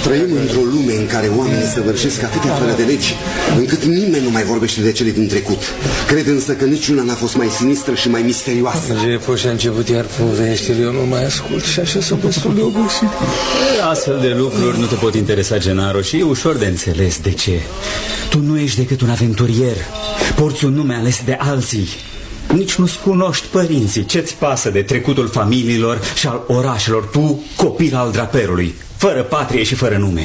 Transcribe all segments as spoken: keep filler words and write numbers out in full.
Trăim într-o lume în care oamenii săvârșesc atâtea fără de legi, încât nimeni nu mai vorbește de cele din trecut. Cred însă că niciuna n-a fost mai sinistră și mai misterioasă. Gepo și-a început iar poveștile, eu nu mai ascult și așa sunt destul de obosit. Astfel de lucruri nu te pot interesa, Gennaro, și e ușor de înțeles de ce. Tu nu ești decât un aventurier, porți un nume ales de alții. Nici nu-ți cunoști părinții. Ce-ți pasă de trecutul familiilor și al orașelor? Tu, copil al draperului, fără patrie și fără nume.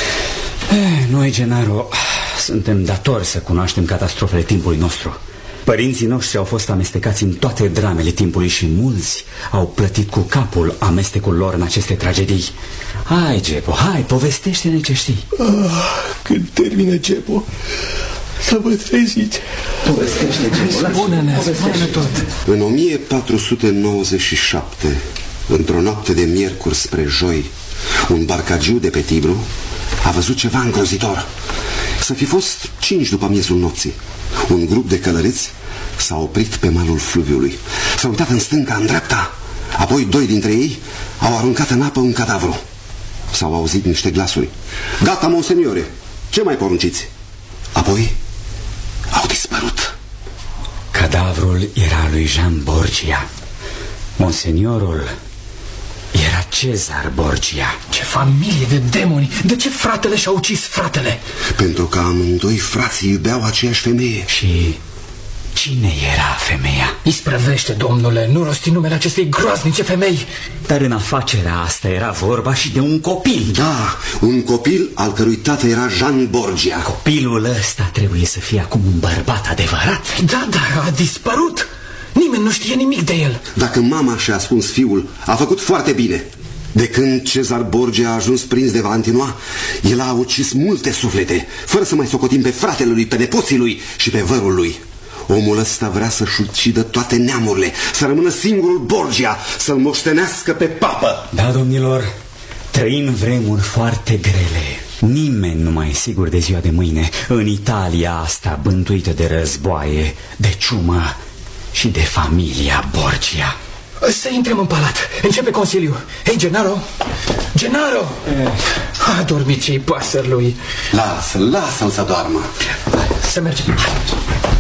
eh, Noi, Gennaro, suntem datori să cunoaștem catastrofele timpului nostru. Părinții noștri au fost amestecați în toate dramele timpului și mulți au plătit cu capul amestecul lor în aceste tragedii. Hai, Gepo, hai, povestește-ne ce știi. ah, Când termină, Gepo, să vă treziți. Povestește, Gepo, spune-ne, spune-ne tot. În o mie patru sute nouăzeci și șapte, într-o noapte de miercuri spre joi, un barcagiu de pe Tibru a văzut ceva îngrozitor. Să fi fost cinci după miezul nopții. Un grup de călăreți s-a oprit pe malul fluviului. S-a uitat în stânga, în dreapta. Apoi doi dintre ei au aruncat în apă un cadavru. S-au auzit niște glasuri. Gata, monseniore, ce mai porunciți? Apoi au dispărut. Cadavrul era lui Jean Borgia. Monseniorul era Cezar Borgia. Ce familie de demoni! De ce fratele și-a ucis fratele? Pentru că amândoi frații iubeau aceeași femeie. Și cine era femeia? Isprăvește, domnule, nu rosti numele acestei groaznice femei. Dar în afacerea asta era vorba și de un copil. Da, un copil al cărui tată era Jean Borgia. Copilul ăsta trebuie să fie acum un bărbat adevărat. Da, dar a dispărut. Nimeni nu știe nimic de el. Dacă mama și-a ascuns fiul, a făcut foarte bine. De când Cezar Borgia a ajuns prins de Valentinois, el a ucis multe suflete, fără să mai socotim pe fratele lui, pe nepoții lui și pe vărul lui. Omul ăsta vrea să-și ucidă toate neamurile, să rămână singurul Borgia, să-l moștenească pe papă. Da, domnilor, trăim vremuri foarte grele. Nimeni nu mai e sigur de ziua de mâine în Italia asta bântuită de războaie, de ciumă și de familia Borgia. Să intrăm în palat. Începe consiliu. Hei, Gennaro! Gennaro! A dormit ce-i pasăr lui. Lasă-l, lasă-l să doarmă. Să mergem.